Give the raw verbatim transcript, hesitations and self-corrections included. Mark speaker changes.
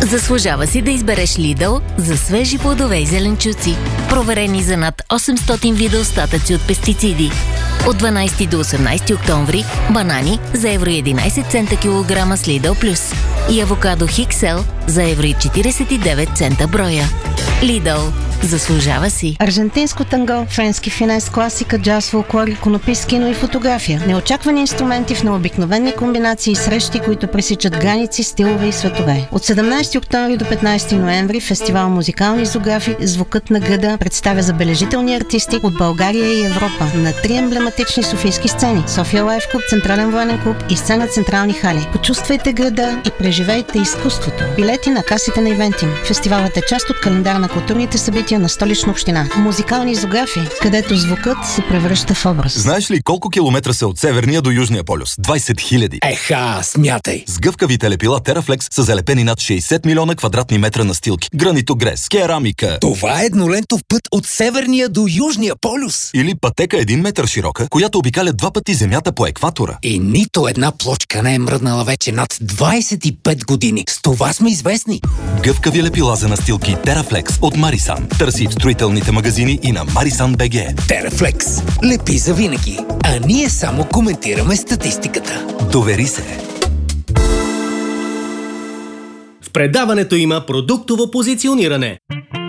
Speaker 1: Заслужава си да избереш Lidl за свежи плодове и зеленчуци, проверени за над осемстотин вида остатъци от пестициди. От дванайсети до осемнайсети октомври банани за евро и единайсет цента килограма с Lidl Plus и авокадо Хиксел за евро и четирийсет и девет цента броя. Lidl. Заслужава си.
Speaker 2: Аржентинско танго, френски финес, класика, джаз, фолклор, иконопис, кино и фотография. Неочаквани инструменти в необикновени комбинации и срещи, които пресичат граници, стилове и светове. От седемнайсети октомври до петнайсети ноември фестивал Музикални изографи "Звукът на града" представя забележителни артисти от България и Европа на три емблематични софийски сцени: София Лайф Клуб, Централен военен клуб и сцена Централни хали. Почувствайте града и преживейте изкуството. Билети на касите на Ивентим. Фестивалът е част от календара на културните събития на Столична община. Музикални изографи, където звукът се превръща в образ.
Speaker 3: Знаеш ли колко километра са от Северния до Южния полюс? двайсет хиляди.
Speaker 4: Еха, смятай!
Speaker 3: С гъвкавите лепила TerraFlex са залепени над шейсет милиона квадратни метра настилки. Гранитогрес, керамика.
Speaker 4: Това е еднолентов път от Северния до Южния полюс.
Speaker 3: Или пътека един метър широка, която обикаля два пъти Земята по екватора.
Speaker 4: И нито една плочка не е мръднала вече над двайсет и пет години. С това сме известни.
Speaker 3: Гъвкави лепила за настилки TerraFlex от Marisan. Търси в строителните магазини и на Marisan би джи.
Speaker 4: TerraFlex. Лепи за винаги. А ние само коментираме статистиката.
Speaker 3: Довери се.
Speaker 5: В предаването има продуктово позициониране.